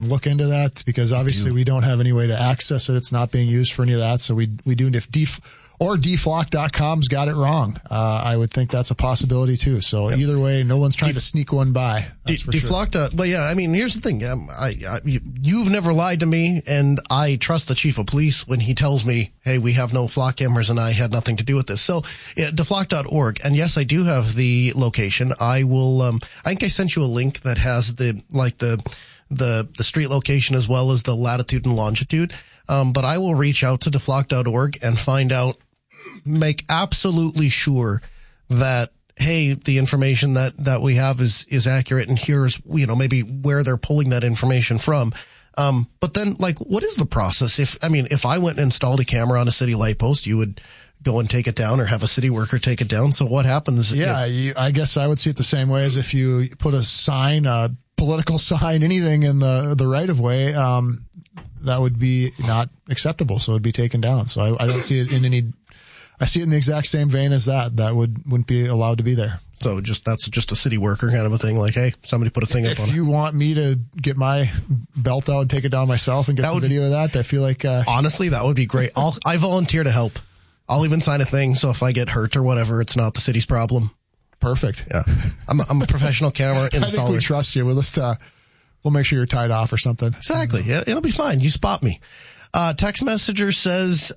look into that because obviously we don't have any way to access it. It's not being used for any of that. So we do, if deflock.com's got it wrong. I would think that's a possibility too. So either way, no one's trying to sneak one by. That's for Deflock. sure. Well, yeah, I mean, here's the thing. You've never lied to me, and I trust the chief of police when he tells me, hey, we have no flock cameras and I had nothing to do with this. So deflock.org. And yes, I do have the location. I will, I think I sent you a link that has the street location as well as the latitude and longitude. But I will reach out to deflock.org and find out, make absolutely sure that, hey, the information that we have is accurate, and here's, maybe where they're pulling that information from. But then, what is the process? If I went and installed a camera on a city light post, you would go and take it down or have a city worker take it down. So what happens? Yeah, I guess I would see it the same way as if you put a sign, a political sign, anything in the right of way, that would be not acceptable. So it would be taken down. So I don't see it I see it in the exact same vein as that wouldn't be allowed to be there. So that's just a city worker kind of a thing. Like, hey, somebody put a thing up on it. If you want me to get my belt out and take it down myself and get some video of that, I feel like, honestly, that would be great. I volunteer to help. I'll even sign a thing. So if I get hurt or whatever, it's not the city's problem. Perfect. Yeah. I'm a professional camera installer. I think we trust you. We'll make sure you're tied off or something. Exactly. Yeah, it'll be fine. You spot me. Text messenger says,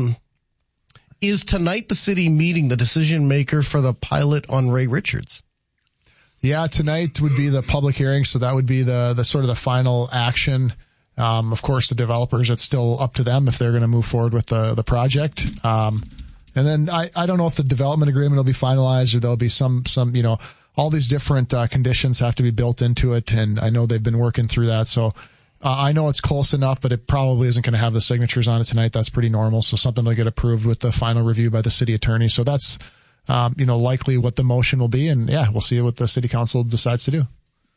is tonight the city meeting the decision maker for the pilot on Ray Richards? Yeah, tonight would be the public hearing. So that would be the sort of the final action. Of course, the developers, it's still up to them if they're going to move forward with the project. And then I don't know if the development agreement will be finalized or there'll be some, all these different conditions have to be built into it. And I know they've been working through that. So I know it's close enough, but it probably isn't going to have the signatures on it tonight. That's pretty normal. So something will get approved with the final review by the city attorney. So that's, likely what the motion will be. And yeah, we'll see what the city council decides to do.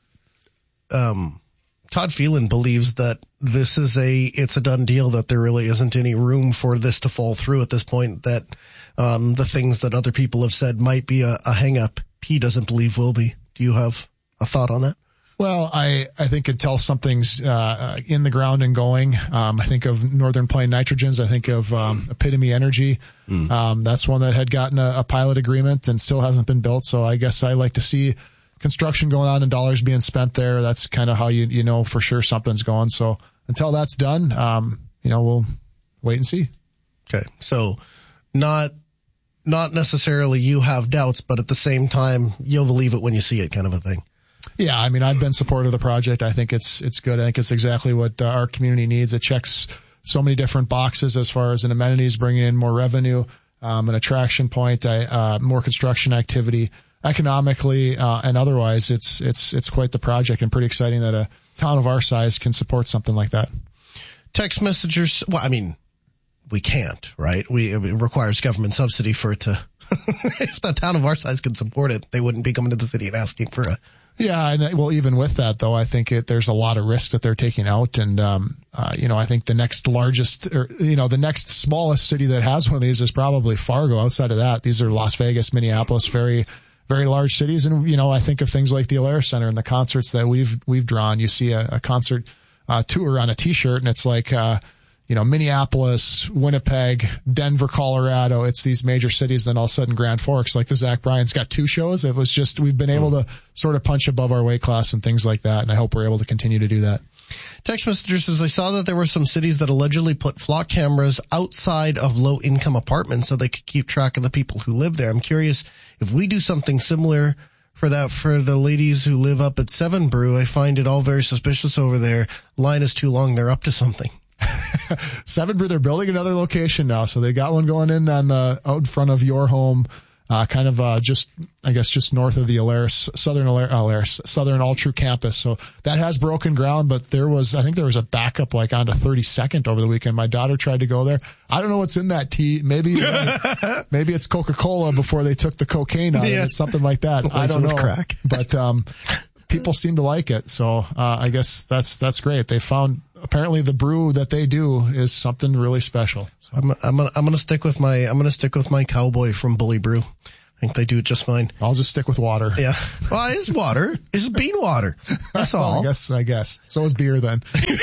Todd Phelan believes that it's a done deal, that there really isn't any room for this to fall through at this point, that the things that other people have said might be a hang up. He doesn't believe will be. Do you have a thought on that? Well, I think until something's in the ground and going, I think of Northern Plain Nitrogens. I think of Epitome Energy. That's one that had gotten a pilot agreement and still hasn't been built. So I guess I like to see construction going on and dollars being spent there. That's kind of how you know for sure something's going. So until that's done, we'll wait and see. Okay, so not necessarily you have doubts, but at the same time you'll believe it when you see it, kind of a thing. Yeah, I mean, I've been supportive of the project. I think it's good. I think it's exactly what our community needs. It checks so many different boxes as far as an amenities, bringing in more revenue, an attraction point, more construction activity, economically and otherwise. It's quite the project, and pretty exciting that a town of our size can support something like that. Text messengers. Well, I mean, we can't, right? It requires government subsidy for it to. If the town of our size could support it, they wouldn't be coming to the city and asking for a. Yeah, and well, even with that though, I think there's a lot of risk that they're taking out, and I think the next largest, or the next smallest city that has one of these is probably Fargo. Outside of that, these are Las Vegas, Minneapolis, very, very large cities, and I think of things like the Alaris Center and the concerts that we've drawn. You see a concert tour on a T-shirt, and it's like. Minneapolis, Winnipeg, Denver, Colorado. It's these major cities. Then all of a sudden Grand Forks, like the Zach Bryan's got 2 shows. It was just, we've been able to sort of punch above our weight class and things like that. And I hope we're able to continue to do that. Text messenger says, I saw that there were some cities that allegedly put flock cameras outside of low income apartments so they could keep track of the people who live there. I'm curious if we do something similar for the ladies who live up at Seven Brew. I find it all very suspicious over there. Line is too long. They're up to something. Seven Brew, they're building another location now. So they got one going in out in front of your home, just north of the Southern All True campus. So that has broken ground, but I think there was a backup like onto 32nd over the weekend. My daughter tried to go there. I don't know what's in that tea. Maybe it's Coca-Cola before they took the cocaine out of it, something like that. I don't know. Crack. But, people seem to like it. So, I guess that's great. They found, apparently the brew that they do is something really special. So. I'm going to stick with my cowboy from Bully Brew. I think they do it just fine. I'll just stick with water. Yeah. Well, it is water. It's bean water. That's all. I guess. So is beer then.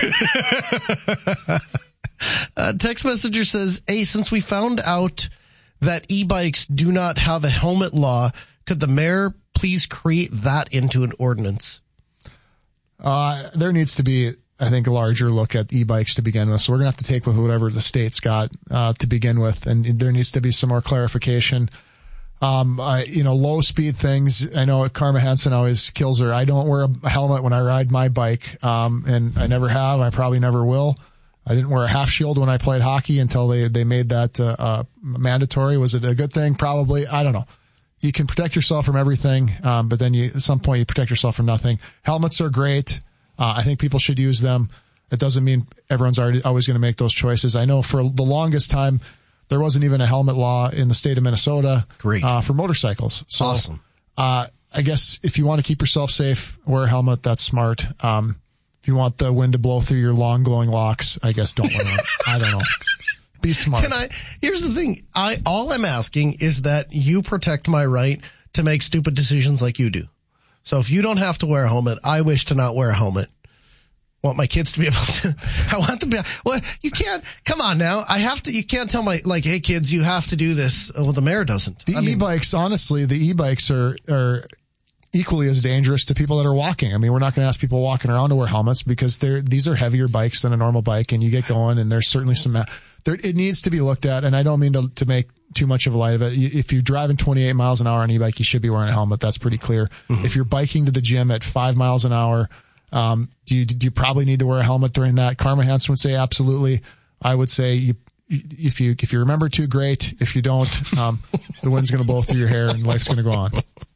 Text messenger says, hey, since we found out that e-bikes do not have a helmet law, could the mayor please create that into an ordinance? There needs to be, I think, a larger look at e-bikes to begin with. So we're going to have to take with whatever the state's got to begin with. And there needs to be some more clarification. Low speed things. I know Karma Hansen always kills her. I don't wear a helmet when I ride my bike. And I never have. I probably never will. I didn't wear a half shield when I played hockey until they made that mandatory. Was it a good thing? Probably. I don't know. You can protect yourself from everything, but then at some point you protect yourself from nothing. Helmets are great. I think people should use them. It doesn't mean everyone's always going to make those choices. I know for the longest time, there wasn't even a helmet law in the state of Minnesota. Great. For motorcycles. So, awesome. I guess if you want to keep yourself safe, wear a helmet. That's smart. If you want the wind to blow through your long glowing locks, I guess don't wear it. I don't know. Be smart. Here's the thing. All I'm asking is that you protect my right to make stupid decisions like you do. So if you don't have to wear a helmet, I wish to not wear a helmet. I want my kids to be able to, I want them to be, well, you can't, come on now. You can't tell hey kids, you have to do this. Well, the mayor doesn't. E-bikes, honestly, the e-bikes are equally as dangerous to people that are walking. I mean, we're not going to ask people walking around to wear helmets because these are heavier bikes than a normal bike, and you get going and there's certainly it needs to be looked at. And I don't mean to make too much of a light of it. If you're driving 28 miles an hour on an e-bike, you should be wearing a helmet. That's pretty clear. Mm-hmm. If you're biking to the gym at 5 miles an hour, do you probably need to wear a helmet during that? Karma Hansen would say absolutely. I would say if you remember to, great. If you don't, the wind's going to blow through your hair and life's going to go on.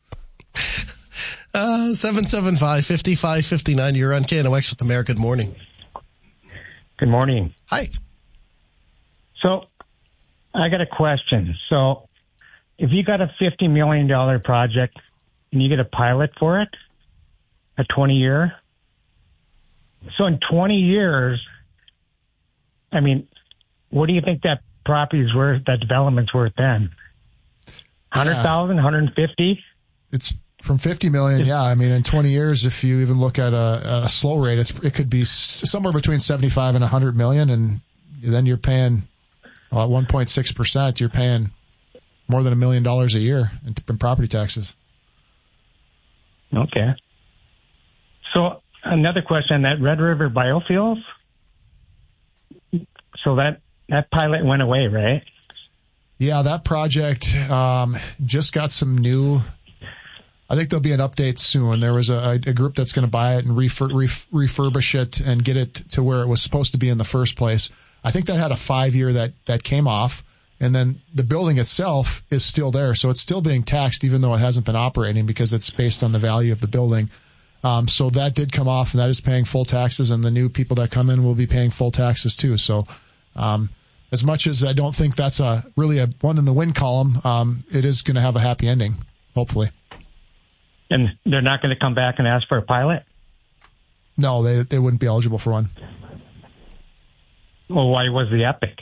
775-5559. You're on KNOX with the mayor. Good morning. Good morning. Hi. So I got a question. So if you got a $50 million project and you get a pilot for it, a 20-year, so in 20 years, I mean, what do you think that property's worth, that development's worth then? 100,000, 150? It's from 50 million. Yeah. I mean, in 20 years, if you even look at a slow rate, it could be somewhere between 75 and 100 million. And then you're paying at 1.6%, you're paying more than $1 million a year in property taxes. Okay. So another question, that Red River Biofuels. So that pilot went away, right? Yeah, that project just got some new. I think there'll be an update soon. There was a group that's going to buy it and refurbish it and get it to where it was supposed to be in the first place. I think that had a 5-year that came off, and then the building itself is still there. So it's still being taxed even though it hasn't been operating because it's based on the value of the building. So that did come off, and that is paying full taxes, and the new people that come in will be paying full taxes too. So as much as I don't think that's really a one in the win column, it is going to have a happy ending, hopefully. And they're not going to come back and ask for a pilot? No, they wouldn't be eligible for one. Well, why was the Epic?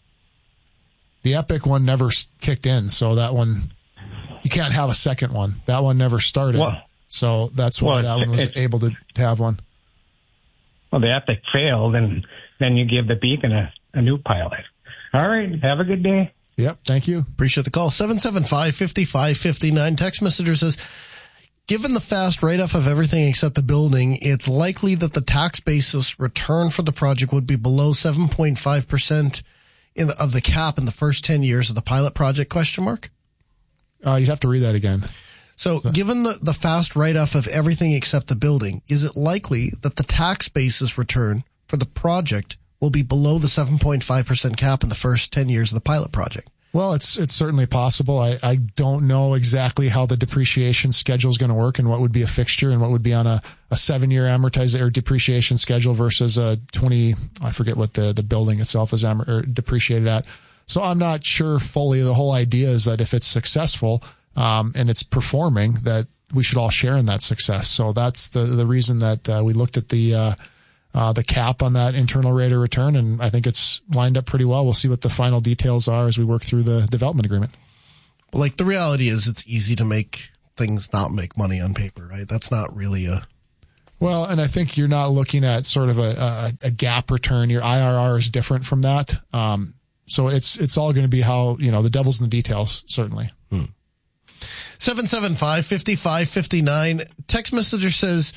The Epic one never kicked in, so that one, you can't have a second one. That one never started. Well, so that's why that one was able to have one. Well, the Epic failed, and then you give the Beacon a new pilot. All right. Have a good day. Yep. Thank you. Appreciate the call. 775-5559. Text messenger says, given the fast write-off of everything except the building, it's likely that the tax basis return for the project would be below 7.5% of the cap in the first 10 years of the pilot project, ? You'd have to read that again. So given the fast write-off of everything except the building, is it likely that the tax basis return for the project will be below the 7.5% cap in the first 10 years of the pilot project? Well, it's certainly possible. I don't know exactly how the depreciation schedule is going to work and what would be a fixture and what would be on a 7-year amortization or depreciation schedule versus a 20, I forget what the building itself is depreciated at. So I'm not sure fully. The whole idea is that if it's successful, and it's performing, that we should all share in that success. So that's the reason that we looked at the cap on that internal rate of return, and I think it's lined up pretty well. We'll see what the final details are as we work through the development agreement. But like the reality is it's easy to make things not make money on paper, right? That's not really a... Well, and I think you're not looking at sort of a gap return. Your IRR is different from that. So it's all going to be how, the devil's in the details, certainly. 775-5559. Text messenger says,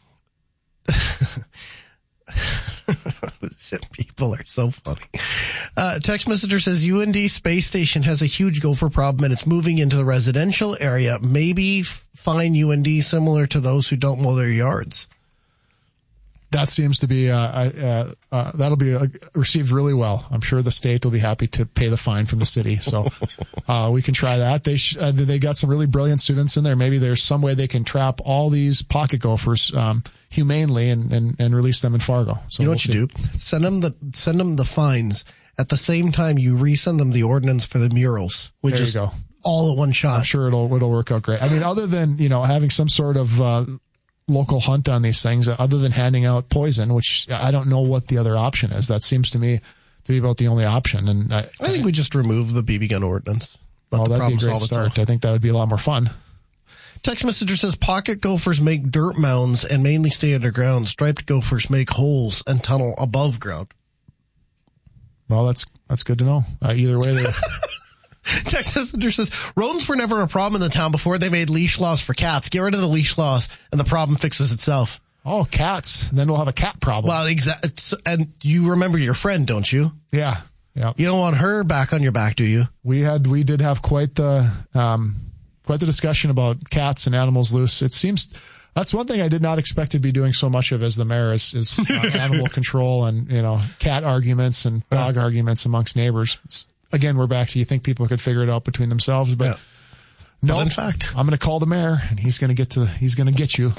people are so funny. Text messenger says, UND Space Station has a huge gopher problem and it's moving into the residential area. Maybe fine UND similar to those who don't mow their yards. That seems to be, that'll be received really well. I'm sure the state will be happy to pay the fine from the city. So, we can try that. They got some really brilliant students in there. Maybe there's some way they can trap all these pocket gophers, humanely and release them in Fargo. So you know what you do? Send them the fines at the same time you resend them the ordinance for the murals. There you go. All at one shot. I'm sure it'll work out great. I mean, other than, having some sort of, local hunt on these things, other than handing out poison, which I don't know what the other option is. That seems to me to be about the only option. And I think we just remove the BB gun ordinance. That'd be a great start. I think that would be a lot more fun. Text messenger says pocket gophers make dirt mounds and mainly stay underground. Striped gophers make holes and tunnel above ground. Well, that's good to know. Either way, they're... Text messenger says, rodents were never a problem in the town before they made leash laws for cats. Get rid of the leash laws and the problem fixes itself. Oh, cats. Then we'll have a cat problem. Well, exactly. And you remember your friend, don't you? Yeah. Yeah. You don't want her back on your back, do you? We did have quite the discussion about cats and animals loose. It seems that's one thing I did not expect to be doing so much of as the mayor is animal control and, cat arguments and dog arguments amongst neighbors. Again, we're back to you think people could figure it out between themselves, but no. In fact, I'm going to call the mayor, and he's going to get you.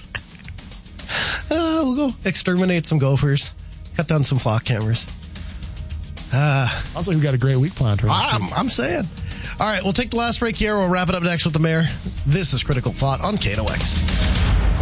We'll go exterminate some gophers, cut down some flock cameras. Sounds like we've got a great week planned for this week. I'm saying. All right, we'll take the last break here. We'll wrap it up next with the mayor. This is Critical Thought on KNOX.